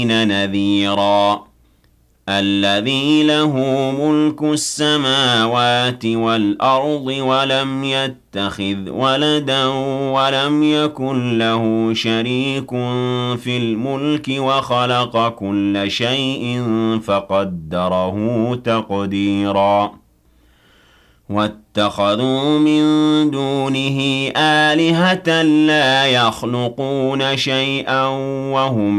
نذيرا الذي له ملك السماوات والأرض ولم يتخذ ولدا ولم يكن له شريك في الملك وخلق كل شيء فقدره تقديرا واتخذوا من دونه آلهة لا يخلقون شيئا وهم